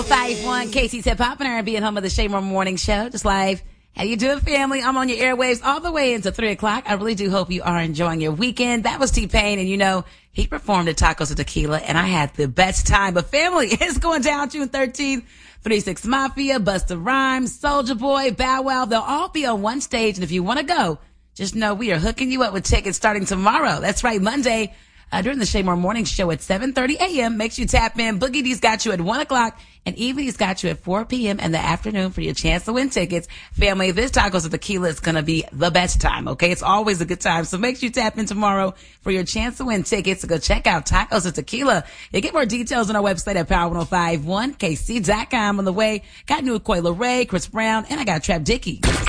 1051 Casey's Hip Hop and R&B and home of the Shaymore Morning Show. Just live. How you doing, family? I'm on your airwaves all the way into 3 o'clock. I really do hope you are enjoying your weekend. That was T-Pain, and you know, he performed at Tacos and Tequila, and I had the best time. But family, it's going down June 13th. 3 6 Mafia, Busta Rhymes, Soulja Boy, Bow Wow. They'll all be on one stage, and if you want to go, just know we are hooking you up with tickets starting tomorrow. That's right, Monday. During the Shaymore Morning Show at 7:30 a.m. Make sure you tap in. Boogie D's got you at 1 o'clock, and Evie's got you at 4 p.m. in the afternoon for your chance to win tickets. Family, this Tacos and Tequila is going to be the best time, okay? It's always a good time. So make sure you tap in tomorrow for your chance to win tickets. So go check out Tacos and Tequila. You get more details on our website at power1051kc.com. On the way, got new Coi Leray, Chris Brown, and I got Trap Dicky.